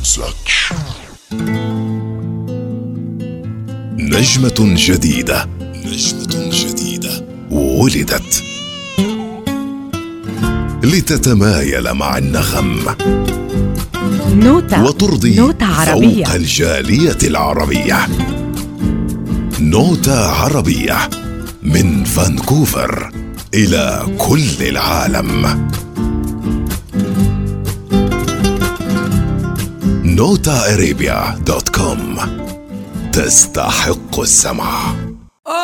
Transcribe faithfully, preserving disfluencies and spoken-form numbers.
نجمة جديدة، نجمة جديدة ولدت لتتمايل مع النغم نوتة وترضي نوتة عربية فوق الجالية العربية. نوتة عربية من فانكوفر إلى كل العالم. نوتا أرابيا دوت كوم تستحق السمع.